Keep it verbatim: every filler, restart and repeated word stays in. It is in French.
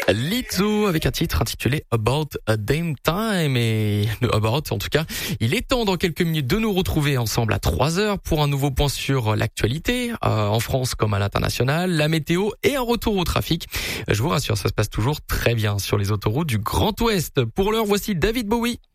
Lizzo avec un titre intitulé About a Damn Time et le About en tout cas, il est temps dans quelques minutes de nous retrouver ensemble à trois heures pour un nouveau point sur l'actualité euh, en France comme à l'international, la météo et un retour au trafic. Je vous rassure, ça se passe toujours très bien sur les autoroutes du Grand Ouest. Pour l'heure, voici David Bowie.